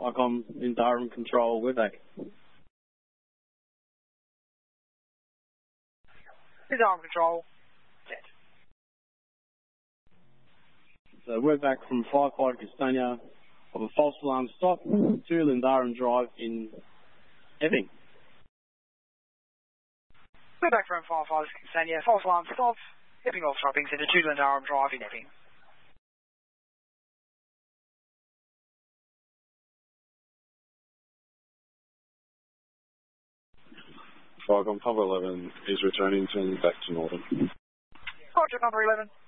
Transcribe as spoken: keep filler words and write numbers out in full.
Icon in Durham, control, we're back. In Durham, control, set. So we're back from firefighter Castania of a false alarm stop to Lindarum Drive in Epping. We're back from firefighter Castania, false alarm stop, Epping Off Shopping Centre to Lindarum Drive in Epping. Falcon, Papa eleven is returning to back to Northern. Roger, number eleven.